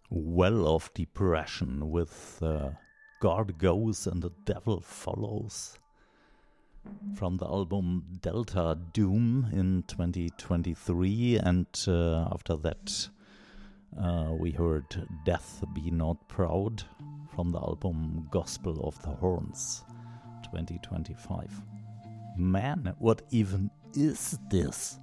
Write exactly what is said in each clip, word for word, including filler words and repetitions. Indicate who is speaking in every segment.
Speaker 1: Well of Depression with uh, God Goes and the Devil Follows from the album Delta Doom in twenty twenty-three, and uh, after that uh, we heard Death Be Not Proud from the album Gospel of the Horns twenty twenty-five. Man, what even is this?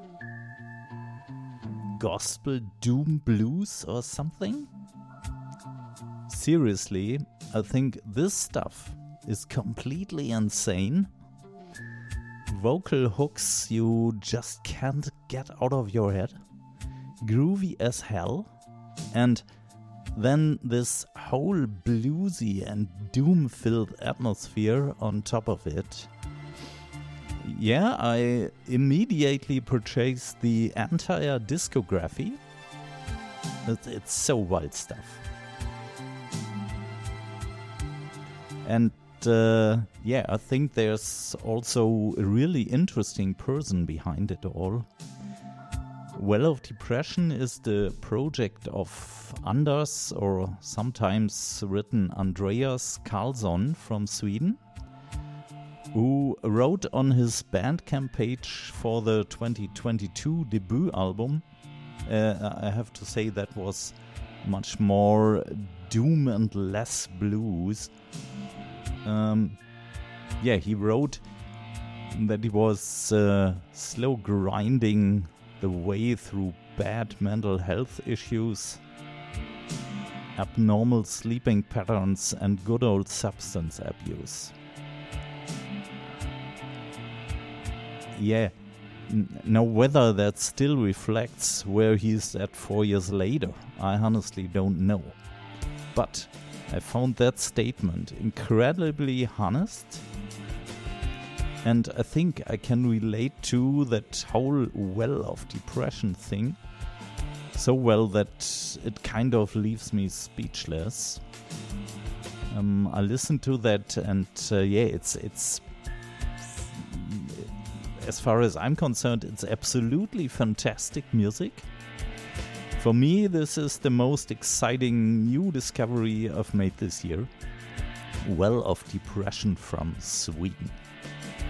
Speaker 1: Gospel doom blues or something? Seriously, I think this stuff is completely insane. Vocal hooks you just can't get out of your head. Groovy as hell. And then this whole bluesy and doom-filled atmosphere on top of it. Yeah, I immediately purchased the entire discography. It's, it's so wild stuff. And uh, yeah, I think there's also a really interesting person behind it all. Well of Depression is the project of Anders, or sometimes written Andreas Karlsson from Sweden, who wrote on his Bandcamp page for the twenty twenty-two debut album. Uh, I have to say that was much more doom and less blues. Um, yeah, he wrote that he was uh, slow grinding the way through bad mental health issues, abnormal sleeping patterns, and good old substance abuse. Yeah, n- now whether that still reflects where he's at four years later, I honestly don't know. But I found that statement incredibly honest, and I think I can relate to that whole well of depression thing so well that it kind of leaves me speechless. Um, I listened to that, and uh, yeah, it's it's. As far as I'm concerned, it's absolutely fantastic music. For me, this is the most exciting new discovery I've made this year. Well of Depression from Sweden.